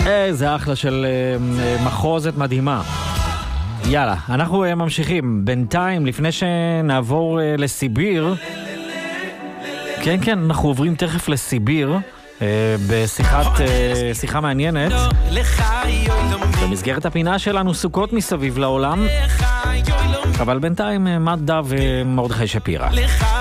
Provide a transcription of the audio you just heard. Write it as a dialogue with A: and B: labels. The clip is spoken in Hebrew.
A: איזה אחלה של מחוזת מדהימה. יאללה, אנחנו ממשיכים. בינתיים, לפני שנעבור לסיביר, כן, אנחנו עוברים תכף לסיביר, בשיחה מעניינת במסגרת הפינה שלנו סוכות מסביב לעולם. אבל בינתיים מדע ומרדכי שפירא.